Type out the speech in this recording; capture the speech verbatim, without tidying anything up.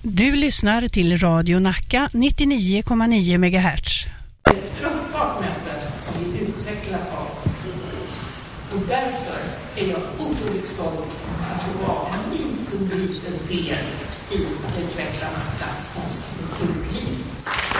Du lyssnar till Radio Nacka nittionio komma nio megahertz. Ett fruktbart möte som vi utvecklas av. Och därför är jag otroligt stolt att få vara en liten, liten del i att utveckla Nackas konst och kulturliv.